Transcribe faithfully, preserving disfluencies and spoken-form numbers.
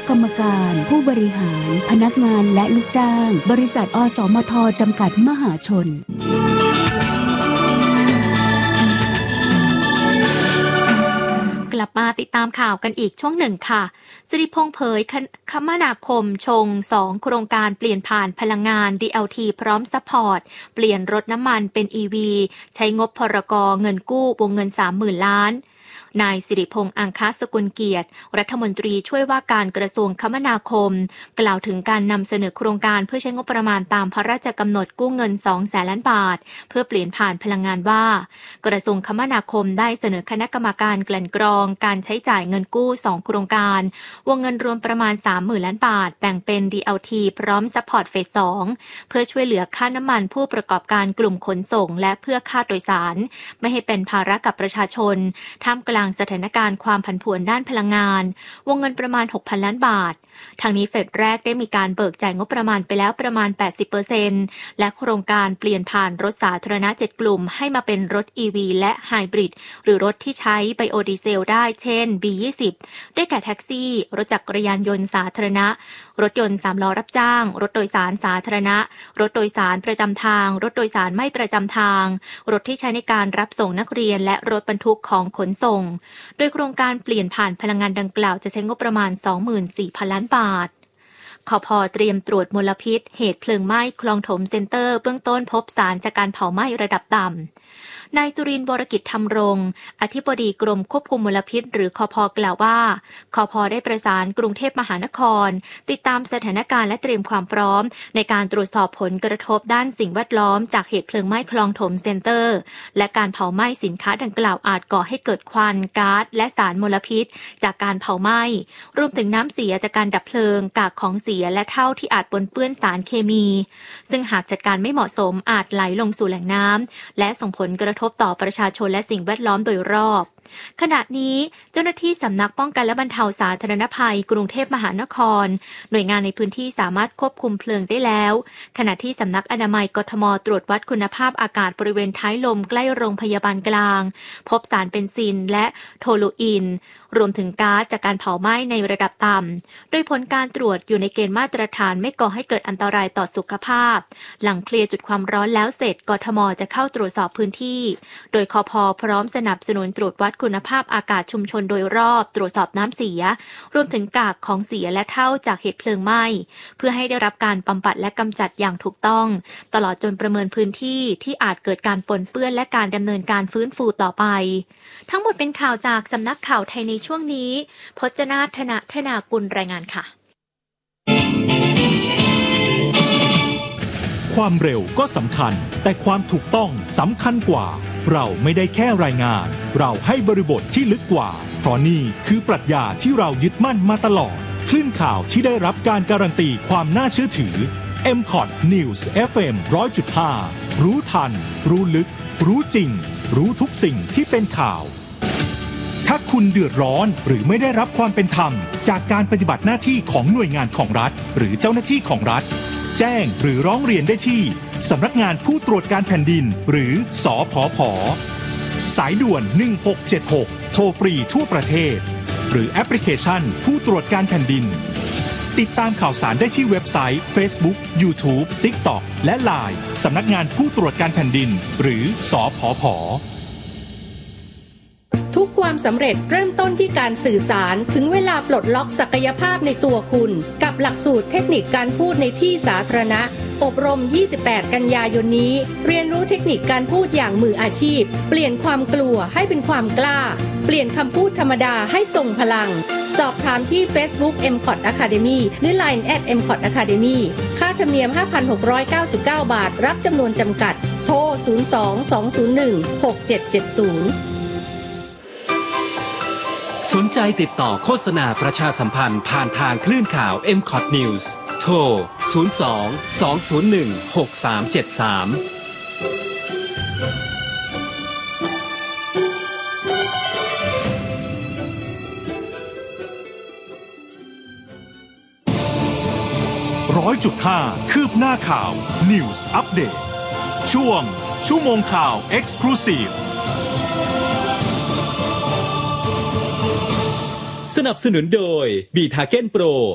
กรรมการผู้บริหารพนักงานและลูกจ้างบริษัทอสมทจำกัดมหาชนกลับมาติดตามข่าวกันอีกช่วงหนึ่งค่ะสิริพงษ์เผยคมนาคมชงสองโครงการเปลี่ยนผ่านพลังงาน ดี แอล ที พร้อมซัพพอร์ตเปลี่ยนรถน้ำมันเป็น อี วี ใช้งบพรก.เงินกู้วงเงิน สามหมื่น ล้านนายสิริพงษ์อังคสกุลเกียรติรัฐมนตรีช่วยว่าการกระทรวงคมนาคมกล่าวถึงการนำเสนอโครงการเพื่อใช้งบประมาณตามพระราชกำหนดกู้เงิน สองแสน ล้านบาทเพื่อเปลี่ยนผ่านพลังงานว่ากระทรวงคมนาคมได้เสนอคณะกรรมการกลั่นกรองการใช้จ่ายเงินกู้สองโครงการวงเงินรวมประมาณ สามหมื่น ล้านบาทแบ่งเป็น ดี แอล ที พร้อมซัพพอร์ตเฟสสองเพื่อช่วยเหลือค่าน้ำมันผู้ประกอบการกลุ่มขนส่งและเพื่อค่าโดยสารไม่ให้เป็นภาระกับประชาชนท่ามกลางสถานการณ์ความผันผวนด้านพลังงานวงเงินประมาณ หกพัน ล้านบาททางนี้เฟสแรกได้มีการเบิกจ่ายงบประมาณไปแล้วประมาณ แปดสิบเปอร์เซ็นต์ และโครงการเปลี่ยนผ่านรถสาธารณะเจ็ดกลุ่มให้มาเป็นรถ อี วี และไฮบริดหรือรถที่ใช้ไบโอดีเซลได้เช่น บี ยี่สิบ ได้แก่แท็กซี่รถจักรยานยนต์สาธารณะรถยนต์สามล้อรับจ้างรถโดยสารสาธารณะรถโดยสารประจำทางรถโดยสารไม่ประจำทางรถที่ใช้ในการรับส่งนักเรียนและรถบรรทุกของขนส่งโดยโครงการเปลี่ยนผ่านพลังงานดังกล่าวจะใช้งบประมาณ สองหมื่นสี่พัน ล้านบาทคผ.เตรียมตรวจมลพิษเหตุเพลิงไหม้คลองถมเซ็นเตอร์เบื้องต้นพบสารจากการเผาไหม้ระดับต่ำนายสุรินทร์วรกิจธรรมรงค์อธิบดีกรมควบคุมมลพิษหรือคผ.กล่าวว่าคผ.ได้ประสานกรุงเทพมหานครติดตามสถานการณ์และเตรียมความพร้อมในการตรวจสอบผลกระทบด้านสิ่งแวดล้อมจากเหตุเพลิงไหม้คลองถมเซ็นเตอร์และการเผาไหม้สินค้าดังกล่าวอาจก่อให้เกิดควันก๊าซและสารมลพิษจากการเผาไหม้รวมถึงน้ำเสียจากการดับเพลิงกากของเสียและเท่าที่อาจปนเปื้อนสารเคมีซึ่งหากจัดการไม่เหมาะสมอาจไหลลงสู่แหล่งน้ำและส่งผลกระทบต่อประชาชนและสิ่งแวดล้อมโดยรอบขณะนี้เจ้าหน้าที่สำนักป้องกันและบรรเทาสาธารณภัยกรุงเทพมหานครหน่วยงานในพื้นที่สามารถควบคุมเพลิงได้แล้วขณะที่สำนักอนามัยกทมตรวจวัดคุณภาพอากาศบริเวณท้ายลมใกล้โรงพยาบาลกลางพบสารเบนซินและโทลูอินรวมถึงก๊าซจากการเผาไหม้ในระดับต่ำโดยผลการตรวจอยู่ในเกณฑ์มาตรฐานไม่ก่อให้เกิดอันตรายต่อสุขภาพหลังเคลียร์จุดความร้อนแล้วเสร็จกทมจะเข้าตรวจสอบพื้นที่โดยคผ.พร้อมสนับสนุนตรวจวัดคุณภาพอากาศชุมชนโดยรอบตรวจสอบน้ำเสียรวมถึงกากของเสียและเท่าจากเหตุเพลิงไหม้เพื่อให้ได้รับการบำบัดและกำจัดอย่างถูกต้องตลอดจนประเมินพื้นที่ที่อาจเกิดการปนเปื้อนและการดำเนินการฟื้นฟูต่อไปทั้งหมดเป็นข่าวจากสำนักข่าวไทยในช่วงนี้พจนาถนะธนากุลรายงานค่ะความเร็วก็สำคัญแต่ความถูกต้องสำคัญกว่าเราไม่ได้แค่รายงานเราให้บริบทที่ลึกกว่าเพราะนี่คือปรัชญาที่เรายึดมั่นมาตลอดคลื่นข่าวที่ได้รับการการันตีความน่าเชื่อถือ เอ็ม คอท News เอฟ เอ็ม หนึ่งร้อยจุดห้า รู้ทันรู้ลึกรู้จริงรู้ทุกสิ่งที่เป็นข่าวถ้าคุณเดือดร้อนหรือไม่ได้รับความเป็นธรรมจากการปฏิบัติหน้าที่ของหน่วยงานของรัฐหรือเจ้าหน้าที่ของรัฐแจ้งหรือร้องเรียนได้ที่สำนักงานผู้ตรวจการแผ่นดินหรือสผผ.สายด่วนหนึ่งหกเจ็ดหกโทรฟรีทั่วประเทศหรือแอปพลิเคชันผู้ตรวจการแผ่นดินติดตามข่าวสารได้ที่เว็บไซต์ Facebook YouTube TikTok และ ไลน์ สำนักงานผู้ตรวจการแผ่นดินหรือสผผ. ทุกความสำเร็จเริ่มต้นที่การสื่อสารถึงเวลาปลดล็อกศักยภาพในตัวคุณกับหลักสูตรเทคนิคการพูดในที่สาธารณะอบรมยี่สิบแปดกันยายนนี้เรียนรู้เทคนิคการพูดอย่างมืออาชีพเปลี่ยนความกลัวให้เป็นความกล้าเปลี่ยนคำพูดธรรมดาให้ทรงพลังสอบถามที่ Facebook เอ็ม คอท Academy หรือ ไลน์ แอท เอ็ม คอท Academy ค่าธรรมเนียม ห้าพันหกร้อยเก้าสิบเก้า บาทรับจำนวนจำกัดโทรศูนย์ สอง สอง ศูนย์ หนึ่ง หก เจ็ด เจ็ด ศูนย์สนใจติดต่อโฆษณาประชาสัมพันธ์ผ่านทางคลื่นข่าว เอ็ม คอท News โทรศูนย์ สอง สอง ศูนย์ หนึ่ง หก สาม เจ็ด สามร้อยจุดห้าคืบหน้าข่าว News Update ช่วงชั่วโมงข่าว Exclusive สนับสนุนโดยบีทาเก้นโปร